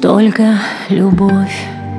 только любовь.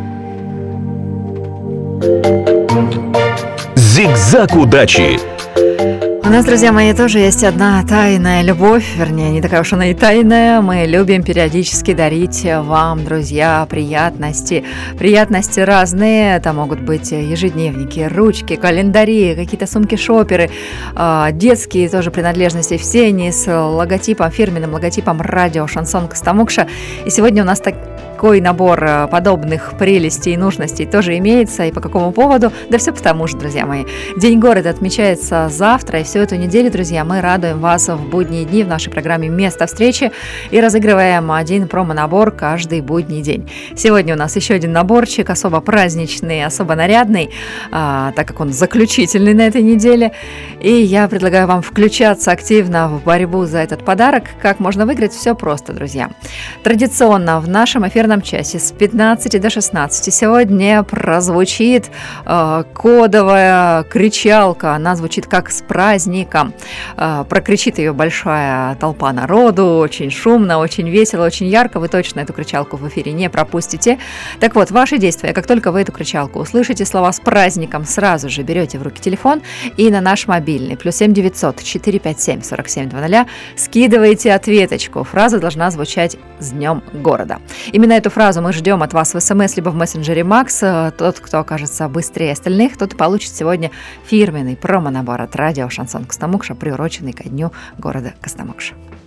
Зигзаг удачи. У нас, друзья мои, тоже есть одна тайная любовь, вернее, не такая уж она и тайная. Мы любим периодически дарить вам, друзья, приятности. Приятности разные, это могут быть ежедневники, ручки, календари, какие-то сумки-шоперы, детские тоже принадлежности, все они с логотипом, фирменным логотипом радио «Шансон Костомукша». И сегодня у нас такой набор подобных прелестей и нужностей тоже имеется. И по какому поводу? Да все потому что, друзья мои, День города отмечается завтра, и всю эту неделю, друзья, мы радуем вас в будние дни в нашей программе «Место встречи» и разыгрываем один промо-набор каждый будний день. Сегодня у нас еще один наборчик, особо праздничный, особо нарядный, так как он заключительный на этой неделе. И я предлагаю вам включаться активно в борьбу за этот подарок. Как можно выиграть? Все просто, друзья. Традиционно в нашем эфирном часе с 15 до 16 сегодня прозвучит кодовая кричалка. Она звучит как «С праздником». Прокричит ее большая толпа народу, очень шумно, очень весело, очень ярко. Вы точно эту кричалку в эфире не пропустите. Так вот, ваши действия, как только вы эту кричалку услышите, слова «С праздником», сразу же берете в руки телефон и на наш мобильный +7 900 457 47 00 скидываете ответочку. Фраза должна звучать «С Днем города». Именно эту фразу мы ждем от вас в СМС либо в мессенджере Макс. Тот, кто окажется быстрее остальных, тот и получит сегодня фирменный промо-набор от радио «Шансон Костомукша», приуроченный ко дню города Костомукша.